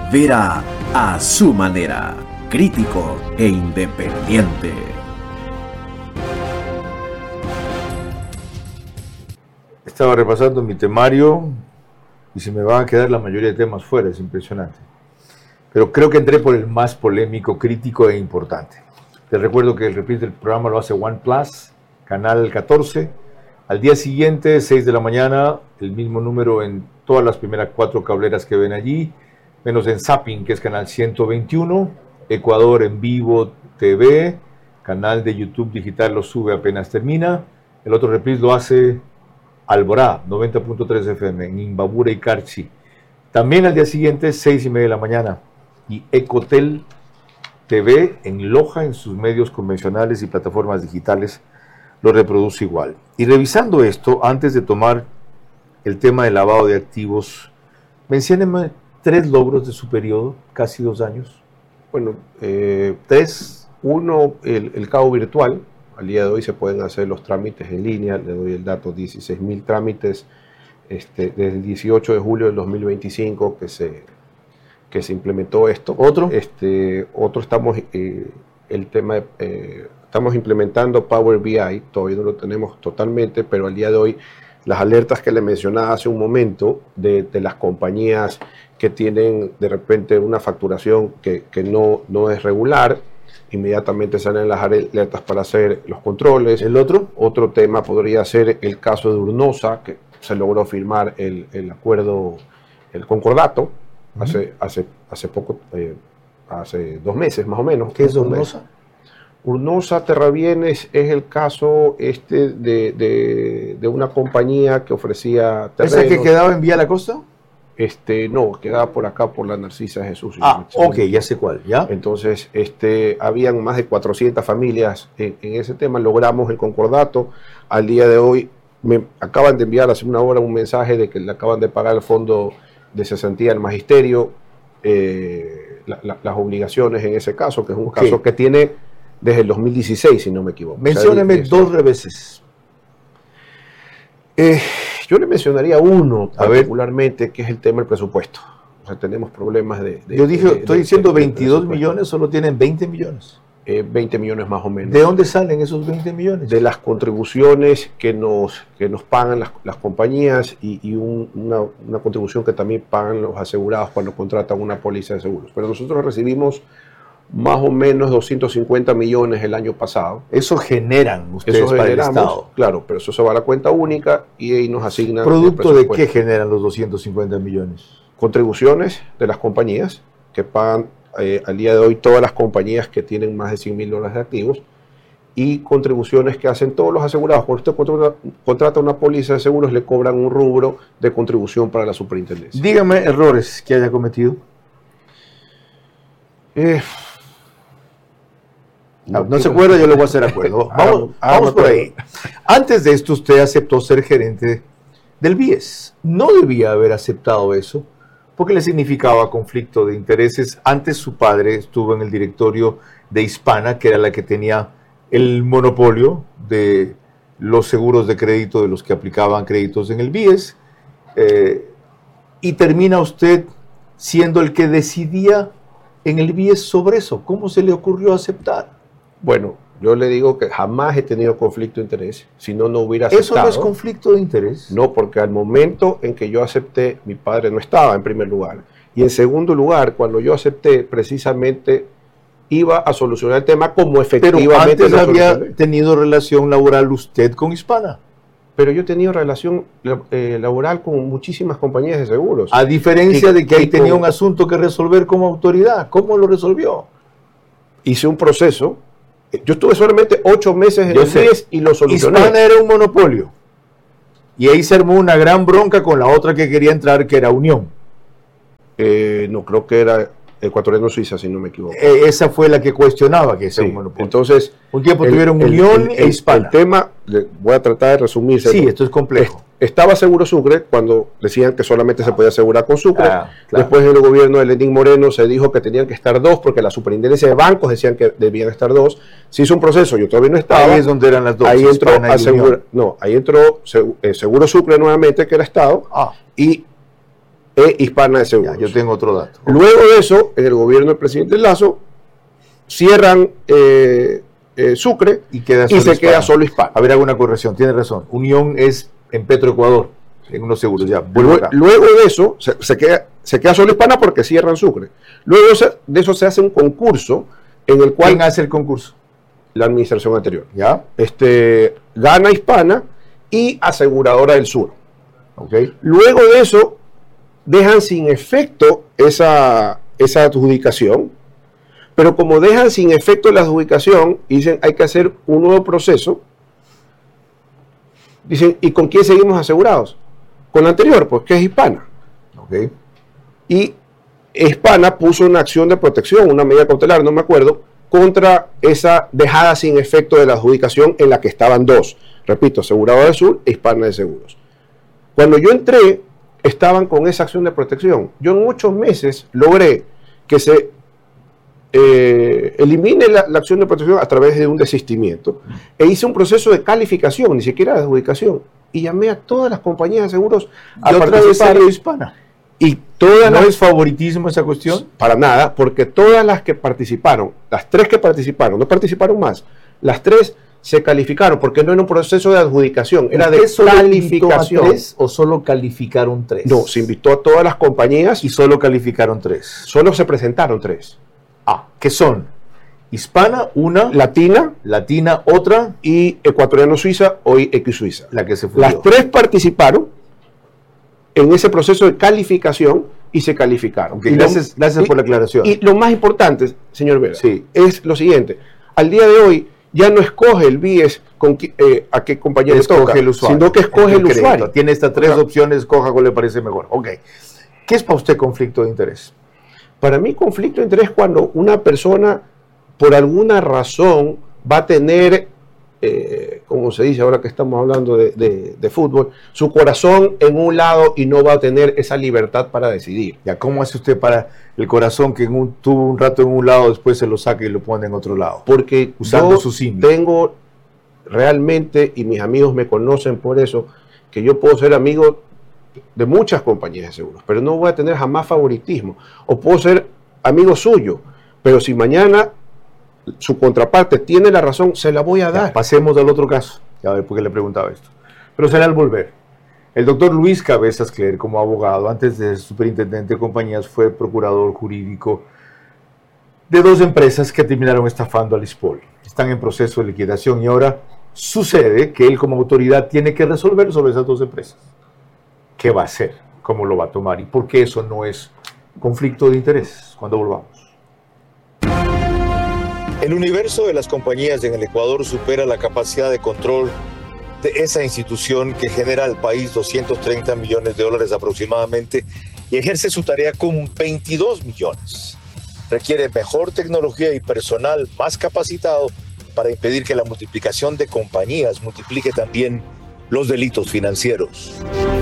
Vera a su manera, crítico e independiente. Estaba repasando mi temario y se me van a quedar la mayoría de temas fuera, es impresionante. Pero creo que entré por el más polémico, crítico e importante. Te recuerdo que el reprise del programa lo hace OnePlus, canal 14. Al día siguiente, 6 de la mañana, el mismo número en todas las primeras 4 cableras que ven allí, menos en Zapping, que es canal 121, Ecuador en Vivo TV, canal de YouTube digital lo sube apenas termina. El otro reprise lo hace Alborá, 90.3 FM, en Imbabura y Carchi. También al día siguiente, 6:30 de la mañana, y Ecotel TV en Loja, en sus medios convencionales y plataformas digitales, lo reproduce igual. Y revisando esto, antes de tomar el tema del lavado de activos, menciónenme 3 logros de su periodo, casi 2 años. Bueno, 3. Uno, el cabo virtual. Al día de hoy se pueden hacer los trámites en línea. Le doy el dato: 16.000 trámites desde el 18 de julio del 2025 que se implementó esto. ¿Otro? Estamos estamos implementando Power BI. Todavía no lo tenemos totalmente, pero al día de hoy las alertas que le mencionaba hace un momento de las compañías que tienen de repente una facturación que no es regular, inmediatamente salen las alertas para hacer los controles. ¿El otro? Otro tema podría ser el caso de Urnosa, que se logró firmar el acuerdo, el concordato, hace poco, hace 2 meses más o menos. ¿Qué es Urnosa? Urnosa Terrabienes es el caso de una compañía que ofrecía terrenos. ¿Esa que quedaba en Vía La Costa? No, quedaba por acá, por la Narcisa Jesús. Ok, ya sé cuál, ¿ya? Entonces, habían más de 400 familias en ese tema. Logramos el concordato. Al día de hoy, me acaban de enviar hace una hora un mensaje de que le acaban de pagar el fondo de cesantía al magisterio, las obligaciones en ese caso, que es un caso que tiene desde el 2016, si no me equivoco. Mencióneme 2 reveses. Yo le mencionaría uno particularmente, que es el tema del presupuesto. O sea, tenemos problemas estoy diciendo 22 millones, solo tienen 20 millones. 20 millones más o menos. ¿De dónde salen esos 20 millones? De las contribuciones que nos pagan las compañías y una contribución que también pagan los asegurados cuando contratan una póliza de seguros. Pero nosotros recibimos más o menos 250 millones el año pasado. Eso generan ustedes para el Estado. Claro, pero eso se va a la cuenta única y ahí nos asignan. ¿Producto de qué generan los 250 millones? Contribuciones de las compañías que pagan al día de hoy todas las compañías que tienen más de $100,000 de activos, y contribuciones que hacen todos los asegurados. Cuando usted contrata una póliza de seguros, le cobran un rubro de contribución para la superintendencia. Dígame errores que haya cometido. No se acuerda, yo le voy a hacer acuerdo. Vamos por ahí. Antes de esto, usted aceptó ser gerente del BIES. No debía haber aceptado eso, porque le significaba conflicto de intereses. Antes su padre estuvo en el directorio de Hispana, que era la que tenía el monopolio de los seguros de crédito de los que aplicaban créditos en el BIES. Y termina usted siendo el que decidía en el BIES sobre eso. ¿Cómo se le ocurrió aceptar? Bueno, yo le digo que jamás he tenido conflicto de interés, si no, no hubiera aceptado. ¿Eso no es conflicto de interés? No, porque al momento en que yo acepté, mi padre no estaba en primer lugar. Y en segundo lugar, cuando yo acepté, precisamente iba a solucionar el tema como efectivamente. Pero antes había tenido relación laboral usted con Hispana. Pero yo he tenido relación laboral con muchísimas compañías de seguros. A diferencia de que ahí tenía un asunto que resolver como autoridad. ¿Cómo lo resolvió? Hice un proceso. Yo estuve solamente 8 meses en el BIES y lo solucioné. Hispana era un monopolio. Y ahí se armó una gran bronca con la otra que quería entrar, que era Unión. No, creo que era Ecuatoriano Suiza, si no me equivoco. Esa fue la que cuestionaba que ese era un monopolio. Entonces, un tiempo tuvieron Unión e Hispana. El tema, voy a tratar de resumirse. Sí, esto es complejo. Estaba Seguro Sucre cuando decían que solamente se podía asegurar con Sucre. Claro. Después en el gobierno de Lenín Moreno se dijo que tenían que estar 2 porque la superintendencia de bancos decían que debían estar 2. Se hizo un proceso, yo todavía no estaba. Ahí es donde eran las 2. Ahí entró Seguro Sucre nuevamente, que era Estado, y e Hispana de Seguros. Ya, yo tengo otro dato. Luego de eso, en el gobierno del presidente Lazo, cierran Sucre y se queda solo Hispana. A ver, hago una corrección, tiene razón. Unión es en Petroecuador, en unos seguros, ya. Luego de eso, se queda solo Hispana porque cierran Sucre. Luego de eso se hace un concurso en el cual... ¿Quién hace el concurso? La administración anterior. ¿Ya? Gana Hispana y Aseguradora del Sur. Okay. Luego de eso, dejan sin efecto esa adjudicación, pero como dejan sin efecto la adjudicación y dicen hay que hacer un nuevo proceso, dicen, ¿y con quién seguimos asegurados? Con la anterior, pues que es Hispana. Okay. Y Hispana puso una acción de protección, una medida cautelar, no me acuerdo, contra esa dejada sin efecto de la adjudicación en la que estaban dos. Repito, Aseguradora del Sur e Hispana de Seguros. Cuando yo entré, estaban con esa acción de protección. Yo en 8 meses logré que se elimine la acción de protección a través de un desistimiento e hice un proceso de calificación, ni siquiera de adjudicación, y llamé a todas las compañías de seguros a participar. Hispana. Y todas ¿No es favoritismo esa cuestión? Para nada, porque todas las que participaron, las 3 que participaron, no participaron más, las 3 se calificaron, porque no era un proceso de adjudicación, era de calificación. ¿A 3 o solo calificaron 3? No, se invitó a todas las compañías y solo calificaron 3. Solo se presentaron 3. ¿Qué son? Hispana, una. Latina, otra. Y Ecuatoriano-Suiza, hoy Equisuiza. La que se fundió. Las 3 participaron en ese proceso de calificación y se calificaron. Okay, gracias por la aclaración. Y lo más importante, señor Vera, es lo siguiente. Al día de hoy ya no escoge el BIES a qué compañía le toca, el usuario, sino que escoge el usuario. Tiene estas 3 opciones, escoja cuál le parece mejor. Ok. ¿Qué es para usted conflicto de interés? Para mí conflicto de interés es cuando una persona por alguna razón va a tener, como se dice ahora que estamos hablando de fútbol, su corazón en un lado y no va a tener esa libertad para decidir. Ya, ¿cómo hace usted para el corazón que tuvo un rato en un lado, después se lo saca y lo pone en otro lado? Porque usando yo su símbolo. Tengo realmente, y mis amigos me conocen por eso, que yo puedo ser amigo de muchas compañías de seguros, pero no voy a tener jamás favoritismo. O puedo ser amigo suyo, pero si mañana su contraparte tiene la razón, se la voy a dar. Pasemos al otro caso. Ya a ver por qué le preguntaba esto. Pero será al volver. El doctor Luis Cabezas Cler, como abogado, antes de ser superintendente de compañías, fue procurador jurídico de 2 empresas que terminaron estafando al ISPOL. Están en proceso de liquidación y ahora sucede que él como autoridad tiene que resolver sobre esas 2 empresas. ¿Qué va a hacer? ¿Cómo lo va a tomar? ¿Y por qué eso no es conflicto de interés? Cuando volvamos. El universo de las compañías en el Ecuador supera la capacidad de control de esa institución que genera al país 230 millones de dólares aproximadamente y ejerce su tarea con 22 millones. Requiere mejor tecnología y personal más capacitado para impedir que la multiplicación de compañías multiplique también los delitos financieros.